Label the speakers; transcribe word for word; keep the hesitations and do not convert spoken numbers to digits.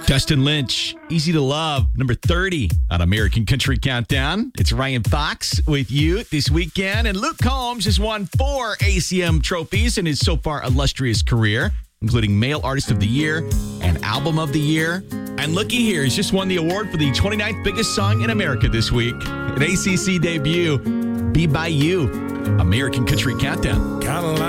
Speaker 1: Dustin Lynch, Easy to Love, number thirty on American Country Countdown. It's Ryan Fox with you this weekend. And Luke Combs has won four A C M trophies in his so far illustrious career, including Male Artist of the Year and Album of the Year. And looky here, he's just won the award for the twenty-ninth biggest song in America this week. An A C C debut, Be By You, American Country Countdown.